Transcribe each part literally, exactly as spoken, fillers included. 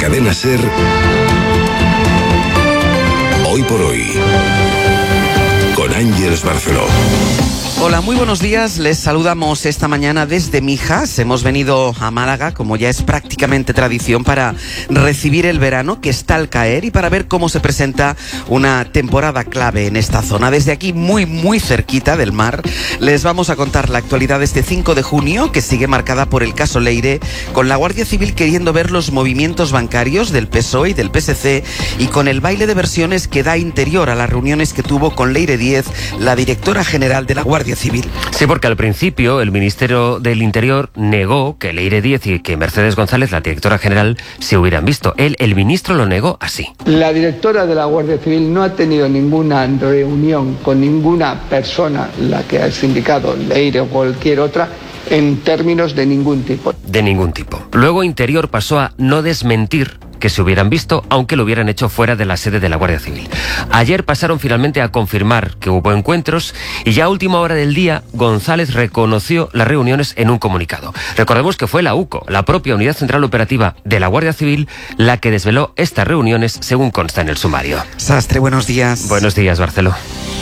Cadena SER, Hoy por Hoy, con Ángeles Barceló. Hola, muy buenos días. Les saludamos esta mañana desde Mijas. Hemos venido a Málaga, como ya es prácticamente tradición, para recibir el verano que está al caer y para ver cómo se presenta una temporada clave en esta zona. Desde aquí, muy, muy cerquita del mar, les vamos a contar la actualidad de este cinco de junio, que sigue marcada por el caso Leire, con la Guardia Civil queriendo ver los movimientos bancarios del P S O E y del P S C, y con el baile de versiones que da interior a las reuniones que tuvo con Leire Díez, la directora general de la Guardia Civil. Sí, porque al principio el Ministerio del Interior negó que Leire Díez y que Mercedes González, la directora general, se hubieran visto. Él, el ministro, lo negó así. La directora de la Guardia Civil no ha tenido ninguna reunión con ninguna persona, la que ha indicado Leire o cualquier otra, en términos de ningún tipo. De ningún tipo. Luego Interior pasó a no desmentir que se hubieran visto, aunque lo hubieran hecho fuera de la sede de la Guardia Civil. Ayer pasaron finalmente a confirmar que hubo encuentros y ya a última hora del día González reconoció las reuniones en un comunicado. Recordemos que fue la U C O, la propia Unidad Central Operativa de la Guardia Civil, la que desveló estas reuniones según consta en el sumario. Sastre, buenos días. Buenos días, Barceló.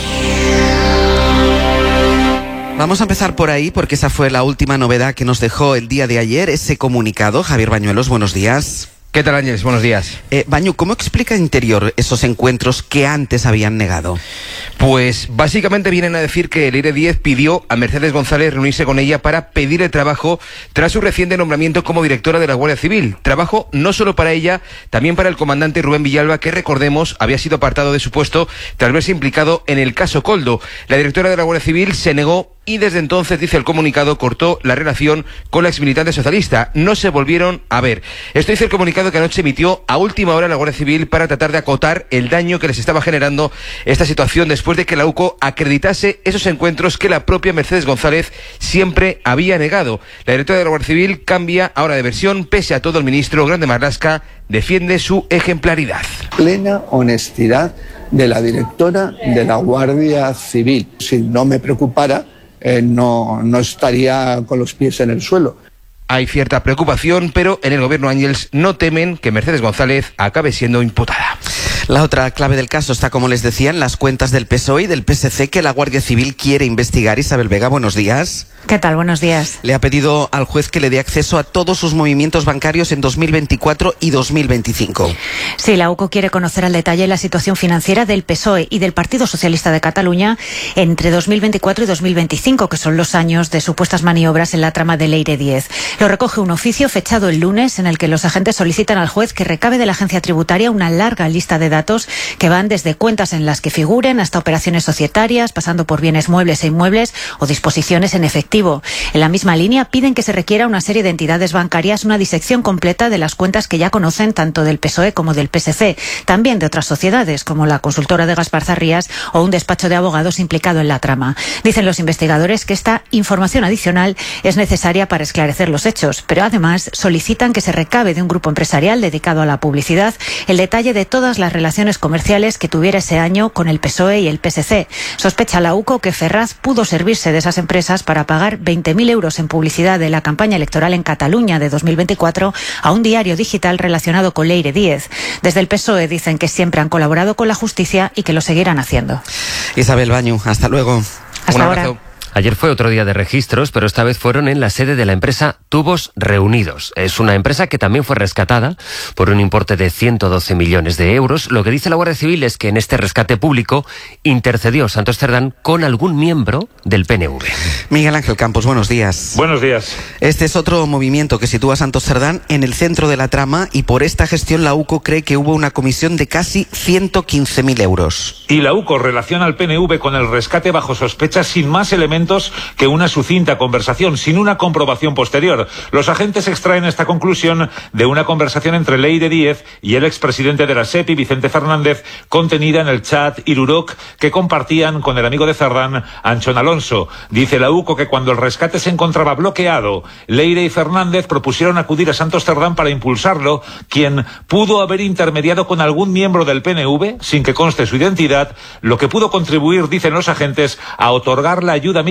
Vamos a empezar por ahí porque esa fue la última novedad que nos dejó el día de ayer, ese comunicado. Javier Bañuelos, buenos días. ¿Qué tal, Ángeles? Buenos días. Eh, Bañu, ¿cómo explica Interior esos encuentros que antes habían negado? Pues básicamente vienen a decir que Leire Díez pidió a Mercedes González reunirse con ella para pedirle trabajo tras su reciente nombramiento como directora de la Guardia Civil. Trabajo no solo para ella, también para el comandante Rubén Villalba, que recordemos había sido apartado de su puesto tras verse implicado en el caso Koldo. La directora de la Guardia Civil se negó y desde entonces, dice el comunicado, cortó la relación con la exmilitante socialista. No se volvieron a ver. Esto dice el comunicado que anoche emitió a última hora la Guardia Civil para tratar de acotar el daño que les estaba generando esta situación después de que la U C O acreditase esos encuentros que la propia Mercedes González siempre había negado. La directora de la Guardia Civil cambia ahora de versión. Pese a todo, el ministro Grande Marlaska defiende su ejemplaridad. Plena honestidad de la directora de la Guardia Civil. Si no me preocupara, Eh, no, no estaría con los pies en el suelo. Hay cierta preocupación, pero en el gobierno Ángeles no temen que Mercedes González acabe siendo imputada. La otra clave del caso está, como les decía, en las cuentas del P S O E y del P S C que la Guardia Civil quiere investigar. Isabel Vega, buenos días. ¿Qué tal? Buenos días. Le ha pedido al juez que le dé acceso a todos sus movimientos bancarios en dos mil veinticuatro y dos mil veinticinco. Sí, la U C O quiere conocer al detalle la situación financiera del P S O E y del Partido Socialista de Cataluña entre dos mil veinticuatro y dos mil veinticinco, que son los años de supuestas maniobras en la trama de Leire Díez. Lo recoge un oficio fechado el lunes en el que los agentes solicitan al juez que recabe de la agencia tributaria una larga lista de datos que van desde cuentas en las que figuren hasta operaciones societarias, pasando por bienes muebles e inmuebles o disposiciones en efectivo. En la misma línea piden que se requiera una serie de entidades bancarias, una disección completa de las cuentas que ya conocen tanto del P S O E como del P S C, también de otras sociedades como la consultora de Gaspar Zarrías o un despacho de abogados implicado en la trama. Dicen los investigadores que esta información adicional es necesaria para esclarecer los hechos, pero además solicitan que se recabe de un grupo empresarial dedicado a la publicidad el detalle de todas las relaciones comerciales que tuviera ese año con el P S O E y el P S C. Sospecha la U C O que Ferraz pudo servirse de esas empresas para pagar veinte mil euros en publicidad de la campaña electoral en Cataluña de dos mil veinticuatro a un diario digital relacionado con Leire Díez. Desde el P S O E dicen que siempre han colaborado con la justicia y que lo seguirán haciendo. Isabel Bañu, hasta luego. Hasta ahora. Ayer fue otro día de registros, pero esta vez fueron en la sede de la empresa Tubos Reunidos. Es una empresa que también fue rescatada por un importe de ciento doce millones de euros. Lo que dice la Guardia Civil es que en este rescate público intercedió Santos Cerdán con algún miembro del P N V. Miguel Ángel Campos, buenos días. Buenos días. Este es otro movimiento que sitúa a Santos Cerdán en el centro de la trama y por esta gestión la U C O cree que hubo una comisión de casi ciento quince mil euros. Y la U C O relaciona al P N V con el rescate bajo sospecha sin más elementos que una sucinta conversación, sin una comprobación posterior. Los agentes extraen esta conclusión de una conversación entre Leire Díez y el expresidente de la SEPI, Vicente Fernández, contenida en el chat Iruroc que compartían con el amigo de Cerdán, Anchón Alonso. Dice la U C O que cuando el rescate se encontraba bloqueado, Leire y Fernández propusieron acudir a Santos Cerdán para impulsarlo, quien pudo haber intermediado con algún miembro del P N V, sin que conste su identidad, lo que pudo contribuir, dicen los agentes, a otorgar la ayuda